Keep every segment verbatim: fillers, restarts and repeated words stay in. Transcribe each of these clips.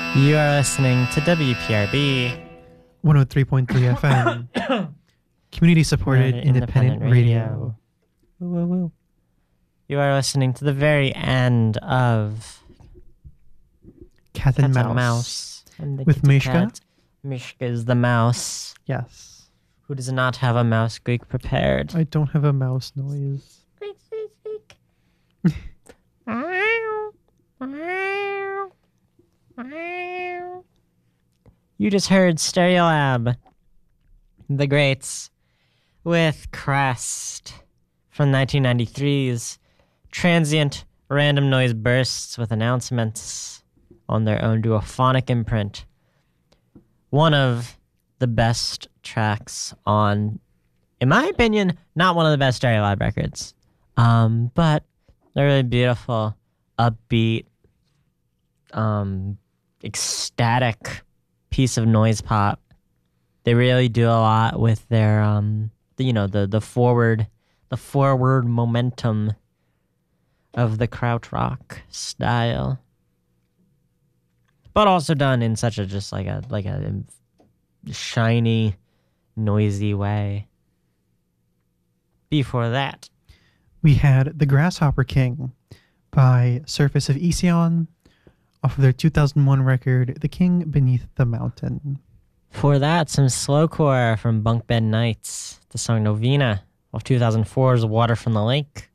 You are listening to W P R B one oh three point three F M, community-supported independent, independent radio. radio. Woo, woo, woo. You are listening to the very end of Cat and Cat Mouse, and Mouse and the with kitty Mishka. cat. Mishka is the mouse. Yes. Who does not have a mouse squeak prepared? I don't have a mouse noise. Squeak, squeak, squeak. You just heard Stereolab, the greats, with Crest from nineteen ninety-three's transient random noise bursts with announcements on their own duophonic imprint. One of the best tracks on, in my opinion, not one of the best Stereolab records, um, but they're really beautiful, upbeat, um, ecstatic piece of noise pop. They really do a lot with their, um, the, you know, the the forward, the forward momentum of the krautrock style, but also done in such a just like a like a shiny, noisy way. Before that, we had The Grasshopper King by Surface of Ision off of their two thousand one record, The King Beneath the Mountain. For that, some slowcore from Bunk Bed Nights, the song Novena of two thousand four's Water from the Lake.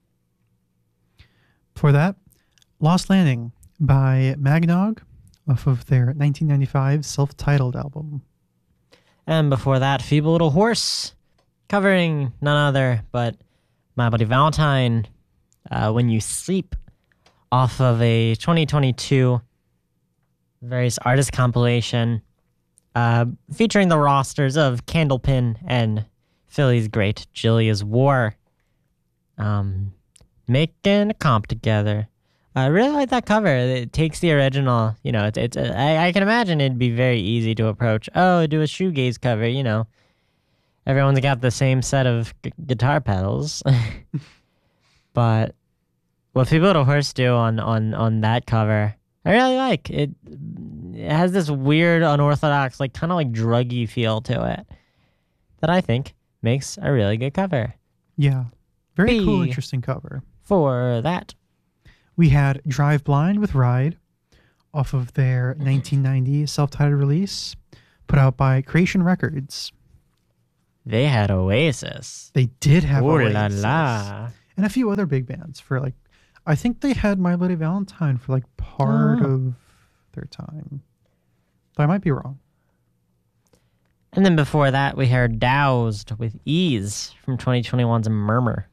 For that, Lost Landing by Magnog off of their nineteen ninety-five self-titled album. And before that, Feeble Little Horse, covering none other but My Bloody Valentine, uh, When You Sleep, off of a twenty twenty-two various artist compilation, uh, featuring the rosters of Candlepin and Philly's great Julia's War, um, making a comp together. I really like that cover. It takes the original, you know, it's, it's uh, I, I can imagine it'd be very easy to approach. Oh, do a shoegaze cover, you know. Everyone's got the same set of g- guitar pedals. But what Feeble Little Horse do on, on, on that cover, I really like. It, it has this weird, unorthodox, like kind of like druggy feel to it that I think makes a really good cover. Yeah. Very B. cool, interesting cover. For that, we had Drive Blind with Ride off of their nineteen ninety self-titled release put out by Creation Records. they had Oasis. They did have Ooh Oasis. la la. And a few other big bands for like, I think they had My Bloody Valentine for like part Oh. of their time. But I might be wrong. And then before that, we heard Doused with Ease from twenty twenty-one's Murmur.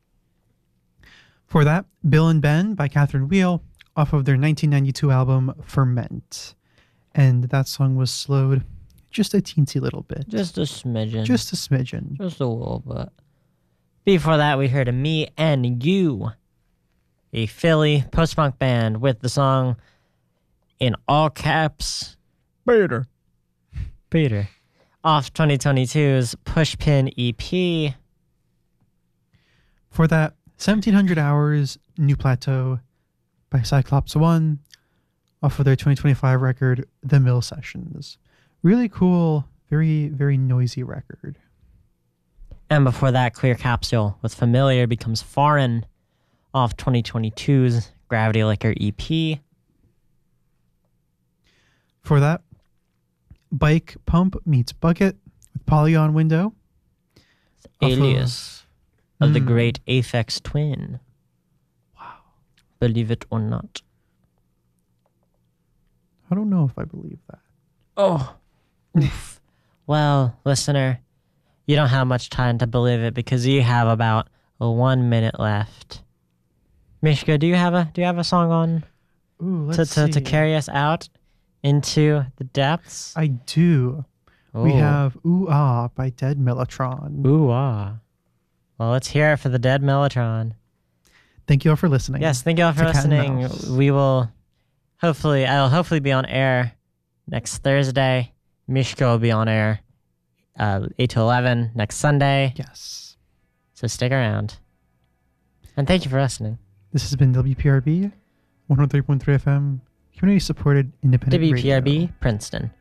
For that, Bill and Ben by Catherine Wheel off of their nineteen ninety-two album Ferment. And that song was slowed just a teensy little bit. Just a smidgen. Just a smidgen. Just a little bit. Before that, we heard a Me and You, a Philly post-punk band with the song in all caps, Peter. Peter. Off twenty twenty-two's Pushpin E P. For that, seventeen hundred Hours New Plateau by Cyclops One off of their twenty twenty-five record, The Mill Sessions. Really cool, very, very noisy record. And before that, Clear Capsule with Familiar Becomes Foreign off twenty twenty-two's Gravity Liquor E P. For that, Bike Pump Meets Bucket with Polygon Window. Off Alias of, of the Mm. great Aphex Twin. Wow. Believe it or not. I don't know if I believe that. Oh. Oof. Well, listener, you don't have much time to believe it because you have about one minute left. Mishka, do you have a do you have a song on Ooh, to, let's to, see. to carry us out into the depths? I do. We Oh. have Ooh Ah by Dead Mellotron. Ooh ah. Well, let's hear it for the Dead Mellotron. Thank you all for listening. Yes, thank you all for to Cat and listening. Mouse. We will hopefully I'll hopefully be on air next Thursday. Mishka will be on air uh, eight to eleven next Sunday. Yes. So stick around. And thank you for listening. This has been W P R B, one oh three point three F M, community supported independent W P R B radio. Princeton.